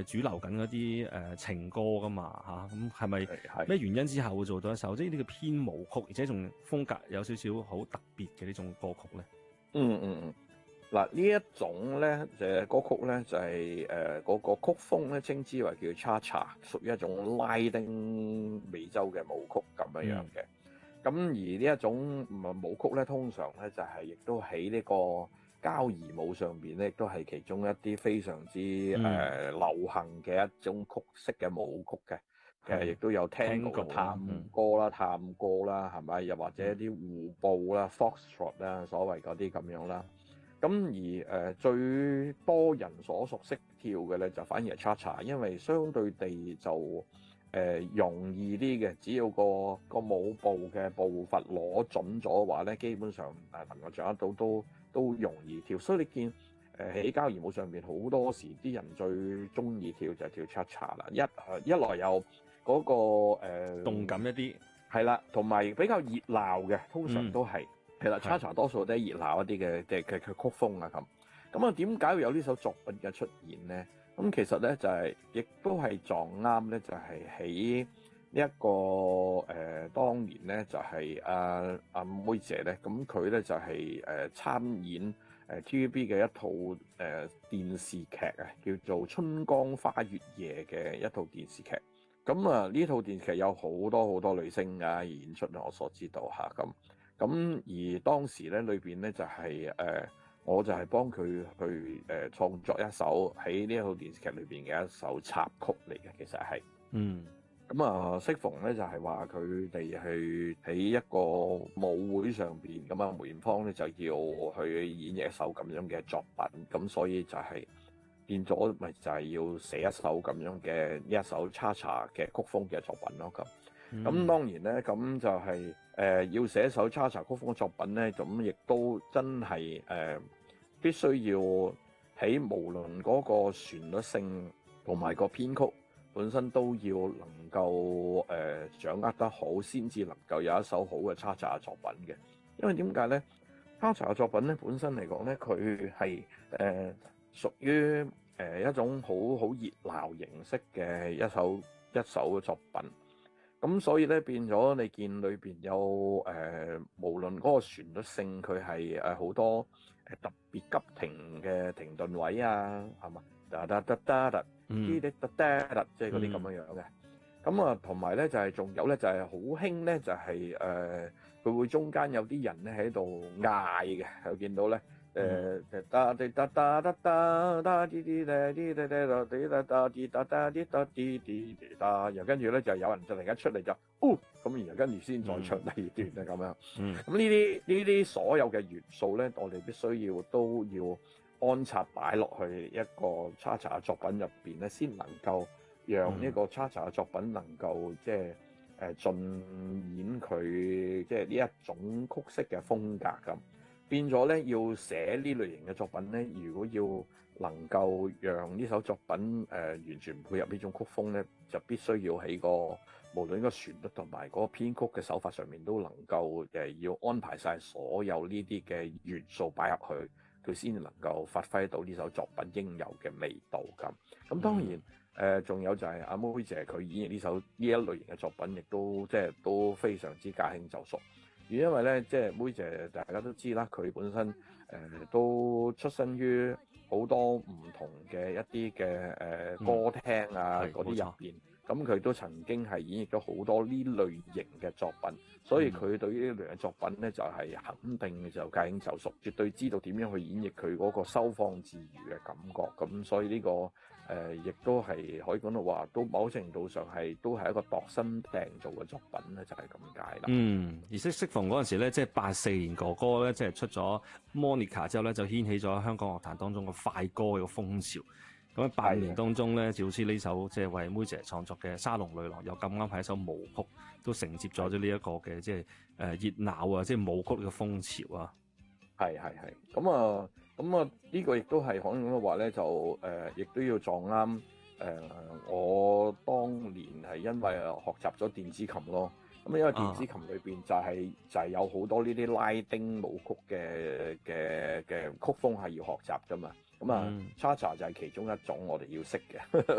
係主流緊嗰啲情歌噶嘛嚇，咁係咪咩原因之下會做到一首即係呢個偏舞曲，而且仲風格有少少好特別嘅呢種歌曲咧？ 嗱，呢一種咧歌曲咧就係嗰個曲風咧稱之為叫 Cha-Cha，屬於一種拉丁美洲嘅舞曲咁樣嘅。咁而呢一種舞曲咧，通常咧就係亦都喺呢個交誼舞上邊咧，亦都係其中一啲非常之流行嘅一種曲式嘅舞曲嘅。亦都有聽過探歌啦、探歌啦，係咪？又或者一啲互步啦、Foxtrot 啦，所謂嗰啲咁樣啦。咁而最多人所熟悉跳嘅咧，就反而係 Cha-Cha，因為相對地就容易啲嘅，只要個舞步嘅步伐攞準咗嘅話咧，基本上能夠掌握到都容易跳。所以你見喺交誼舞上邊好多時啲人最中意跳就係跳 Cha-Cha 啦。一來有嗰個動感一啲， 係啦，同埋比較熱鬧嘅，通常都係。係啦，Cha-Cha多數都係熱鬧一啲嘅曲風啊咁啊，點解會有呢首作品嘅出現咧？咁其實咧就係、亦都係撞啱咧，就係喺呢一個當年咧就係阿妹姐咧，咁佢咧就係參演TVB 嘅一套電視劇啊，叫做《春光花月夜》嘅一套電視劇。咁啊，呢套電視劇有好多女星啊演出，我所知道嚇咁。而當時咧裏邊咧就係我就係幫佢去創作一首喺呢一套電視劇裏邊嘅一首插曲嚟嘅，其實係。咁啊，適逢咧就係話佢哋去喺一個舞會上邊，咁啊梅艷芳咧就要去演繹一首咁樣嘅作品，咁所以就係變咗咪就係要寫一首咁樣嘅呢一首 Cha-Cha 嘅曲風嘅作品咯咁。咁當然咧，咁就係要寫一首 Cha-Cha 曲風嘅作品咧，咁亦都真係必須要喺無論嗰個旋律性同埋個編曲本身都要能夠掌握得好，先至能夠有一首好嘅 Cha-Cha 作品嘅。因為點解咧？Cha-Cha 嘅作品咧本身嚟講咧，佢係屬於一種好熱鬧形式嘅一首嘅作品。咁所以咧變咗，你見裏邊有無論嗰個旋律性，佢係好多特別急停嘅停頓位啊，係嘛？噠噠噠噠噠，啲啲噠噠噠，即係嗰啲咁樣樣嘅。咁啊，同埋咧就係仲有咧就係好興咧，就係佢會中間有啲人咧喺度嗌嘅，我見到咧。噠噠噠噠噠噠噠噠啲啲咧啲噠噠噠啲噠噠啲噠噠啲噠啲啲噠，然後跟住咧就有人就突然間出嚟就咁，然後跟住先再唱第二段就咁樣。咁呢啲所有嘅元素咧，我哋必須都要安插擺落去一個 Cha-Cha 嘅作品入邊咧，先能夠讓呢個 Cha-Cha 嘅作品能夠即係盡演佢即係呢一種曲式嘅風格咁。變咗咧，要寫呢類型嘅作品咧，如果要能夠讓呢首作品完全配合呢種曲風咧，就必須要喺個無論個旋律同埋嗰個編曲嘅手法上面都能夠要安排晒所有呢啲嘅元素擺入去，佢先能夠發揮到呢首作品應有嘅味道咁。咁當然仲有就係阿妹姐佢演繹呢一類型嘅作品，亦都即係都非常之駕輕就熟。因為咧，即係妹姐大家都知啦，佢本身都出身於好多唔同嘅一啲嘅歌廳啊嗰啲入邊，咁佢都曾經係演繹咗好多呢類型嘅作品，所以佢對於呢類型嘅作品咧就係肯定就駕輕就熟，絕對知道點樣去演繹佢嗰個收放自如嘅感覺。咁所以呢個亦都係可以講到話，都某程度上都係一個度身訂造嘅作品咧，就係咁解啦。 而適逢嗰陣時咧，即係84年哥哥咧，即係出咗 Monica 之後咧，就掀起咗香港樂壇當中嘅快歌嘅風潮。咁喺85年當中咧，就好似呢首即係為妹姐創作嘅《沙龍女郎》，又咁啱係一首舞曲，都承接咗呢一個嘅即係熱鬧啊，即係舞曲嘅風潮啊。 係。咁啊，呢個亦都係可以講到話咧，就亦都要撞啱我當年係因為學習咗電子琴咯。咁因為電子琴裏邊就係有好多呢啲拉丁舞曲嘅曲風係要學習噶嘛。咁Cha-Cha 就係其中一種我哋要識嘅。